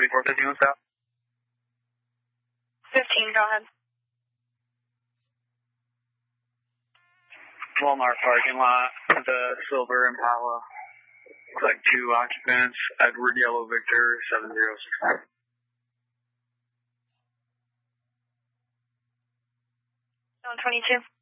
3451 South. 15, go ahead. Walmart parking lot, the silver Impala. Looks like 2 occupants, Edward Yellow Victor, 7069. 22.